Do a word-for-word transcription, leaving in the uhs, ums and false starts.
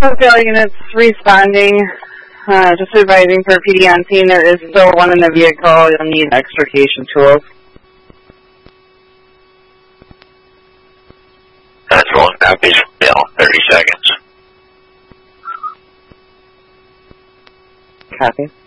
Hotel units responding. Uh, just advising for P D on scene, there is still one in the vehicle. You'll need extrication tools. That's rolling copies from Bill. thirty seconds. Copy.